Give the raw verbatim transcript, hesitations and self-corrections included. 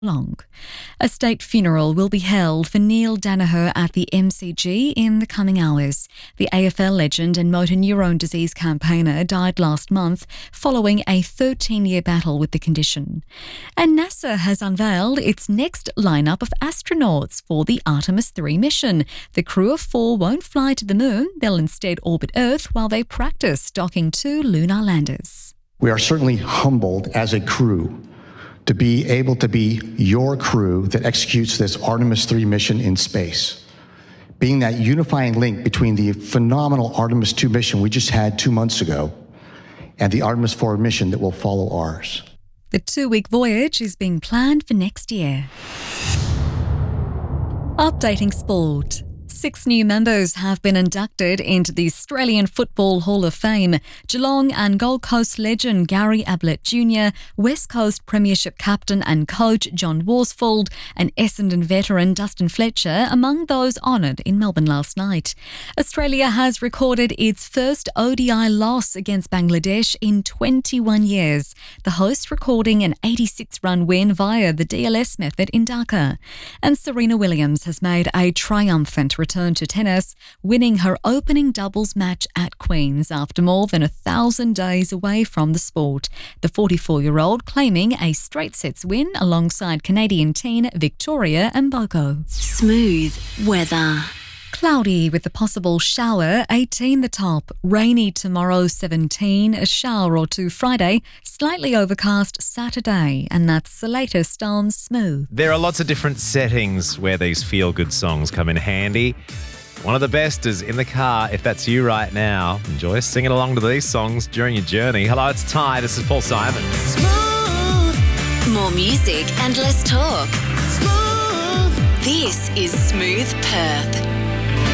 long. A state funeral will be held for Neil Danaher at the M C G in the coming hours. The A F L legend and motor neurone disease campaigner died last month following a thirteen-year battle with the condition. And NASA has unveiled its next lineup of astronauts for the Artemis three mission. The crew of four won't fly to the moon. They'll instead orbit Earth while they practice docking two lunar landers. We are certainly humbled as a crew to be able to be your crew that executes this Artemis three mission in space, being that unifying link between the phenomenal Artemis two mission we just had two months ago and the Artemis four mission that will follow ours. The two-week voyage is being planned for next year. Updating sport. Six new members have been inducted into the Australian Football Hall of Fame. Geelong and Gold Coast legend Gary Ablett Junior, West Coast Premiership captain and coach John Worsfold, and Essendon veteran Dustin Fletcher among those honoured in Melbourne last night. Australia has recorded its first O D I loss against Bangladesh in twenty-one years, the host recording an eighty-six run win via the D L S method in Dhaka. And Serena Williams has made a triumphant return to tennis, winning her opening doubles match at Queen's after more than a thousand days away from the sport. The forty-four-year-old claiming a straight sets win alongside Canadian teen Victoria Mboko. Smooth weather. Cloudy with a possible shower, eighteen the top. Rainy tomorrow, seventeen. A shower or two Friday. Slightly overcast Saturday. And that's the latest on Smooth. There are lots of different settings where these feel-good songs come in handy. One of the best is in the car. If that's you right now, enjoy singing along to these songs during your journey. Hello, it's Ty. This is Paul Simon. Smooth. More music and less talk. Smooth. This is Smooth Perth.